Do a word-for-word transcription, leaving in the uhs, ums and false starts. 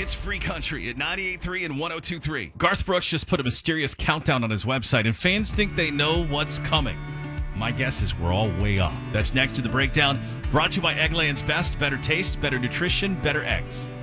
It's Free Country at ninety-eight point three and one oh two point three. Garth Brooks just put a mysterious countdown on his website, and fans think they know what's coming. My guess is we're all way off. That's next to the breakdown, brought to you by Eggland's Best. Better taste, better nutrition, better eggs.